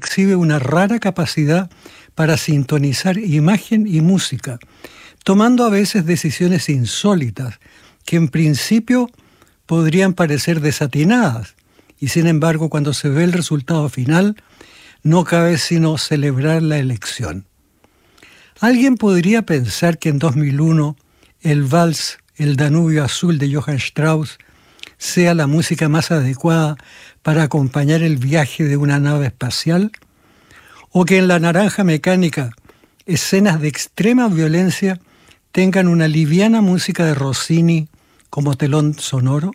exhibe una rara capacidad para sintonizar imagen y música, tomando a veces decisiones insólitas que en principio podrían parecer desatinadas, y sin embargo cuando se ve el resultado final no cabe sino celebrar la elección. Alguien podría pensar que en 2001 el vals El Danubio Azul de Johann Strauss sea la música más adecuada para acompañar el viaje de una nave espacial, o que en La Naranja Mecánica escenas de extrema violencia tengan una liviana música de Rossini como telón sonoro.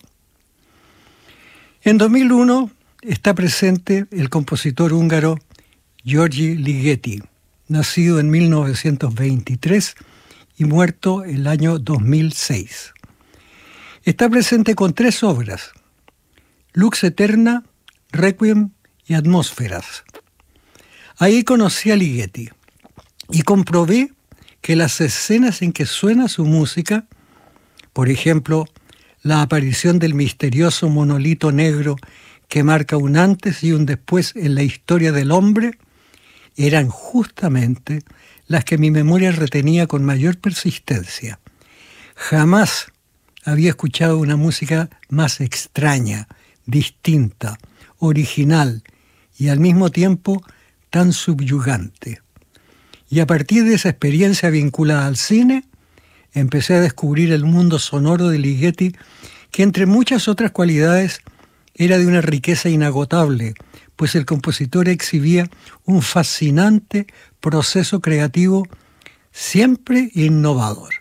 En 2001 está presente el compositor húngaro György Ligeti, nacido en 1923 y muerto el año 2006. Está presente con 3 obras: Lux Eterna, Requiem y Atmósferas. Ahí conocí a Ligeti y comprobé que las escenas en que suena su música, por ejemplo, la aparición del misterioso monolito negro que marca un antes y un después en la historia del hombre, eran justamente las que mi memoria retenía con mayor persistencia. Jamás había escuchado una música más extraña, distinta, original y al mismo tiempo tan subyugante. Y a partir de esa experiencia vinculada al cine, empecé a descubrir el mundo sonoro de Ligeti, que entre muchas otras cualidades era de una riqueza inagotable, pues el compositor exhibía un fascinante proceso creativo siempre innovador.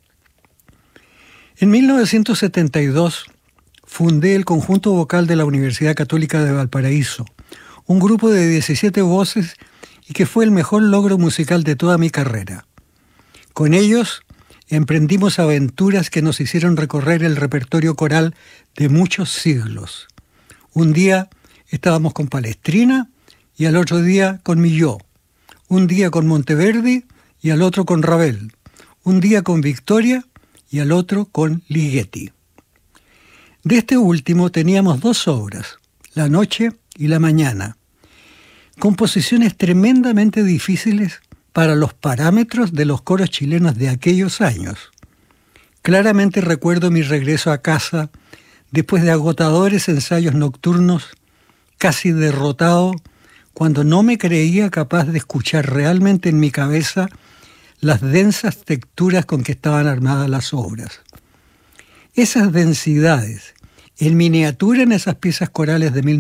En 1972 fundé el Conjunto Vocal de la Universidad Católica de Valparaíso, un grupo de 17 voces y que fue el mejor logro musical de toda mi carrera. Con ellos emprendimos aventuras que nos hicieron recorrer el repertorio coral de muchos siglos. Un día estábamos con Palestrina y al otro día con Milló. Un día con Monteverdi y al otro con Ravel. Un día con Victoria y al otro con Ligeti. De este último teníamos 2 obras, La Noche y La Mañana. Composiciones tremendamente difíciles para los parámetros de los coros chilenos de aquellos años. Claramente recuerdo mi regreso a casa después de agotadores ensayos nocturnos, casi derrotado, cuando no me creía capaz de escuchar realmente en mi cabeza las densas texturas con que estaban armadas las obras. Esas densidades, en miniatura en esas piezas corales de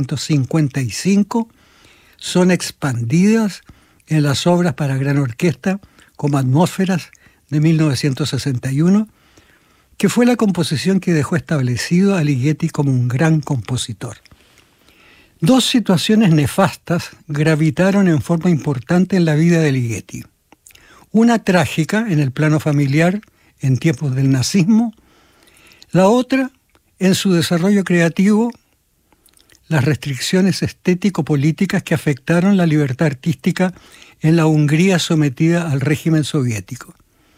1955, son expandidas en las obras para gran orquesta como Atmósferas de 1961, que fue la composición que dejó establecido a Ligeti como un gran compositor. 2 situaciones nefastas gravitaron en forma importante en la vida de Ligeti. Una trágica en el plano familiar en tiempos del nazismo, la otra en su desarrollo creativo, las restricciones estético-políticas que afectaron la libertad artística en la Hungría sometida al régimen soviético.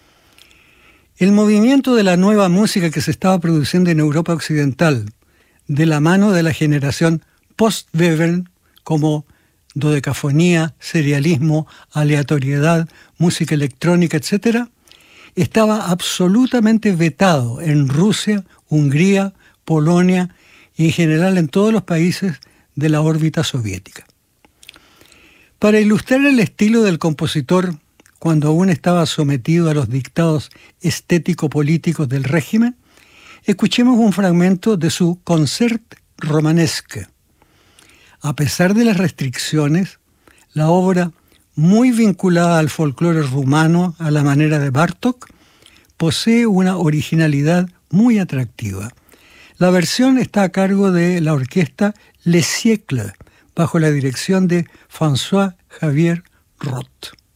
El movimiento de la nueva música que se estaba produciendo en Europa Occidental, de la mano de la generación post-Webern, como dodecafonía, serialismo, aleatoriedad, música electrónica, etc., estaba absolutamente vetado en Rusia, Hungría, Polonia y en general en todos los países de la órbita soviética. Para ilustrar el estilo del compositor cuando aún estaba sometido a los dictados estético-políticos del régimen, escuchemos un fragmento de su Concert Romanesque. A pesar de las restricciones, la obra, muy vinculada al folclore rumano a la manera de Bartók, posee una originalidad muy atractiva. La versión está a cargo de la orquesta Les Siècles, bajo la dirección de François-Xavier Roth.